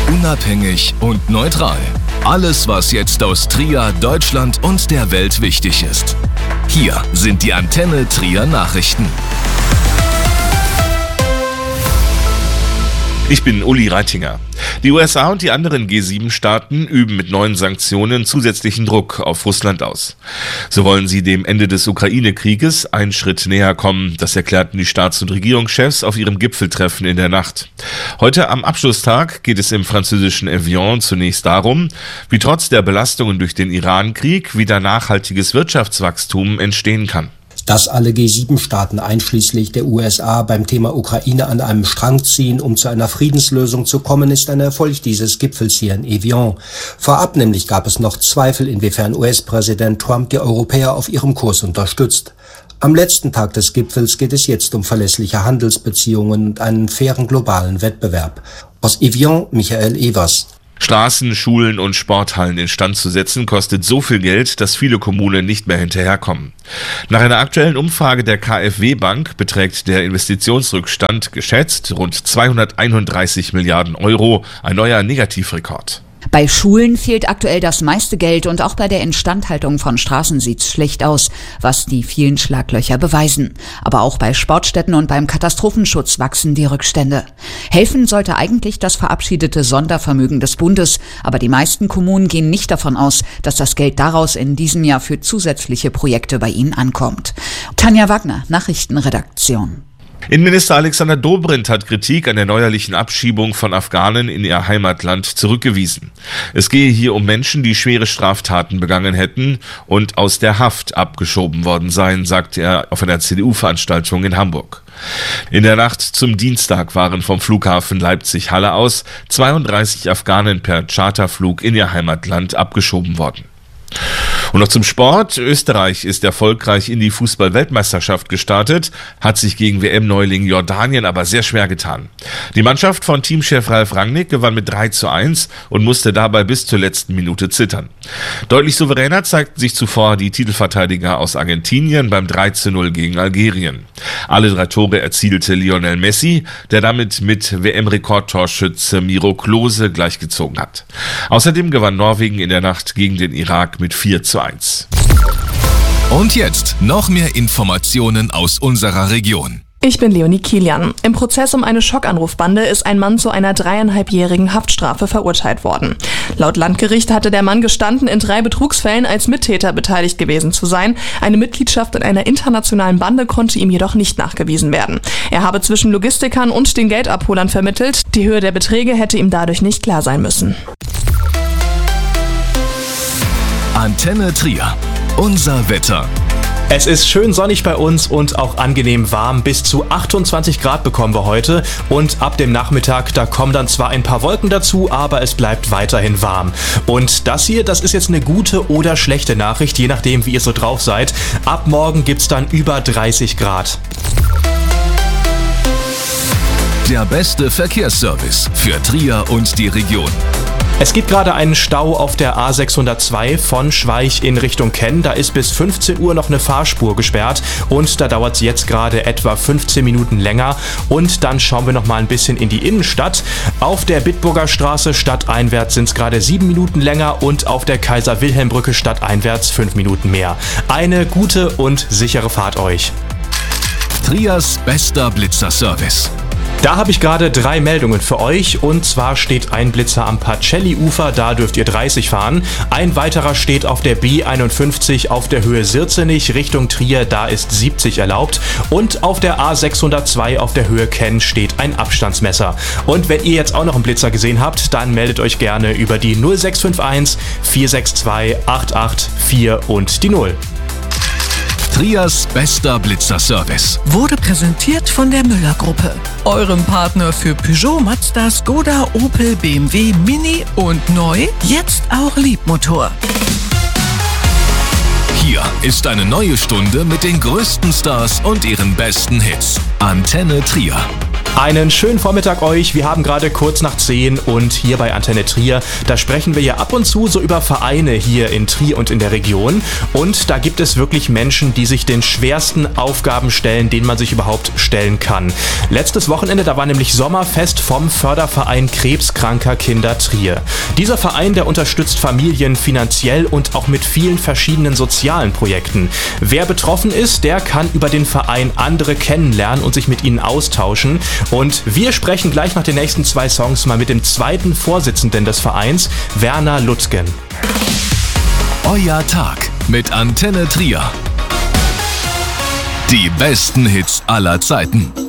Unabhängig und neutral. Alles, was jetzt aus Trier, Deutschland und der Welt wichtig ist. Hier sind die Antenne Trier Nachrichten. Ich bin Uli Reitinger. Die USA und die anderen G7-Staaten üben mit neuen Sanktionen zusätzlichen Druck auf Russland aus. So wollen sie dem Ende des Ukraine-Krieges einen Schritt näher kommen. Das erklärten die Staats- und Regierungschefs auf ihrem Gipfeltreffen in der Nacht. Heute am Abschlusstag geht es im französischen Evian zunächst darum, wie trotz der Belastungen durch den Iran-Krieg wieder nachhaltiges Wirtschaftswachstum entstehen kann. Dass alle G7-Staaten einschließlich der USA beim Thema Ukraine an einem Strang ziehen, um zu einer Friedenslösung zu kommen, ist ein Erfolg dieses Gipfels hier in Evian. Vorab nämlich gab es noch Zweifel, inwiefern US-Präsident Trump die Europäer auf ihrem Kurs unterstützt. Am letzten Tag des Gipfels geht es jetzt um verlässliche Handelsbeziehungen und einen fairen globalen Wettbewerb. Aus Evian, Michael Evers. Straßen, Schulen und Sporthallen instand zu setzen, kostet so viel Geld, dass viele Kommunen nicht mehr hinterherkommen. Nach einer aktuellen Umfrage der KfW Bank beträgt der Investitionsrückstand geschätzt rund 231 Milliarden Euro, ein neuer Negativrekord. Bei Schulen fehlt aktuell das meiste Geld und auch bei der Instandhaltung von Straßen sieht's schlecht aus, was die vielen Schlaglöcher beweisen. Aber auch bei Sportstätten und beim Katastrophenschutz wachsen die Rückstände. Helfen sollte eigentlich das verabschiedete Sondervermögen des Bundes, aber die meisten Kommunen gehen nicht davon aus, dass das Geld daraus in diesem Jahr für zusätzliche Projekte bei ihnen ankommt. Tanja Wagner, Nachrichtenredaktion. Innenminister Alexander Dobrindt hat Kritik an der neuerlichen Abschiebung von Afghanen in ihr Heimatland zurückgewiesen. Es gehe hier um Menschen, die schwere Straftaten begangen hätten und aus der Haft abgeschoben worden seien, sagte er auf einer CDU-Veranstaltung in Hamburg. In der Nacht zum Dienstag waren vom Flughafen Leipzig-Halle aus 32 Afghanen per Charterflug in ihr Heimatland abgeschoben worden. Und noch zum Sport. Österreich ist erfolgreich in die Fußball-Weltmeisterschaft gestartet, hat sich gegen WM-Neuling Jordanien aber sehr schwer getan. Die Mannschaft von Teamchef Ralf Rangnick gewann mit 3:1 und musste dabei bis zur letzten Minute zittern. Deutlich souveräner zeigten sich zuvor die Titelverteidiger aus Argentinien beim 3:0 gegen Algerien. Alle 3 Tore erzielte Lionel Messi, der damit mit WM-Rekordtorschütze Miro Klose gleichgezogen hat. Außerdem gewann Norwegen in der Nacht gegen den Irak mit 4:1. Und jetzt noch mehr Informationen aus unserer Region. Ich bin Leonie Kilian. Im Prozess um eine Schockanrufbande ist ein Mann zu einer 3,5-jährigen Haftstrafe verurteilt worden. Laut Landgericht hatte der Mann gestanden, in 3 Betrugsfällen als Mittäter beteiligt gewesen zu sein. Eine Mitgliedschaft in einer internationalen Bande konnte ihm jedoch nicht nachgewiesen werden. Er habe zwischen Logistikern und den Geldabholern vermittelt. Die Höhe der Beträge hätte ihm dadurch nicht klar sein müssen. Antenne Trier. Unser Wetter. Es ist schön sonnig bei uns und auch angenehm warm. Bis zu 28 Grad bekommen wir heute. Und ab dem Nachmittag, da kommen dann zwar ein paar Wolken dazu, aber es bleibt weiterhin warm. Und das hier, das ist jetzt eine gute oder schlechte Nachricht, je nachdem, wie ihr so drauf seid. Ab morgen gibt's dann über 30 Grad. Der beste Verkehrsservice für Trier und die Region. Es gibt gerade einen Stau auf der A602 von Schweich in Richtung Kenn. Da ist bis 15 Uhr noch eine Fahrspur gesperrt und da dauert es jetzt gerade etwa 15 Minuten länger. Und dann schauen wir noch mal ein bisschen in die Innenstadt. Auf der Bitburger Straße stadteinwärts sind es gerade 7 Minuten länger und auf der Kaiser-Wilhelm-Brücke stadteinwärts 5 Minuten mehr. Eine gute und sichere Fahrt euch. Triers bester Blitzerservice. Da habe ich gerade 3 Meldungen für euch und zwar steht ein Blitzer am Pacelli-Ufer, da dürft ihr 30 fahren. Ein weiterer steht auf der B51 auf der Höhe Sirzenich Richtung Trier, da ist 70 erlaubt. Und auf der A602 auf der Höhe Kenn steht ein Abstandsmesser. Und wenn ihr jetzt auch noch einen Blitzer gesehen habt, dann meldet euch gerne über die 0651 462 884 und die 0. Triers bester Blitzerservice wurde präsentiert von der Müller-Gruppe, eurem Partner für Peugeot, Mazda, Skoda, Opel, BMW, Mini und neu, jetzt auch Liebmotor. Hier ist eine neue Stunde mit den größten Stars und ihren besten Hits. Antenne Trier. Einen schönen Vormittag euch. Wir haben gerade kurz nach 10 und hier bei Antenne Trier, da sprechen wir ja ab und zu so über Vereine hier in Trier und in der Region. Und da gibt es wirklich Menschen, die sich den schwersten Aufgaben stellen, denen man sich überhaupt stellen kann. Letztes Wochenende, da war nämlich Sommerfest vom Förderverein Krebskranker Kinder Trier. Dieser Verein, der unterstützt Familien finanziell und auch mit vielen verschiedenen sozialen Projekten. Wer betroffen ist, der kann über den Verein andere kennenlernen und sich mit ihnen austauschen. Und wir sprechen gleich nach den nächsten 2 Songs mal mit dem zweiten Vorsitzenden des Vereins, Werner Lutgen. Euer Tag mit Antenne Trier. Die besten Hits aller Zeiten.